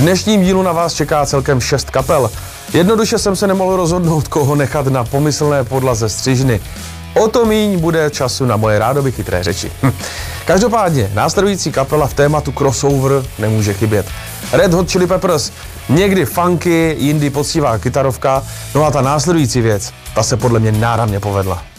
dnešním dílu na vás čeká celkem 6 kapel. Jednoduše jsem se nemohl rozhodnout, koho nechat na pomyslné podlaze střižny. O to míň bude času na moje rádoby chytré řeči. Každopádně, následující kapela v tématu crossover nemůže chybět. Red Hot Chili Peppers, někdy funky, jindy poctivá kytarovka, no a ta následující věc, ta se podle mě náramně povedla.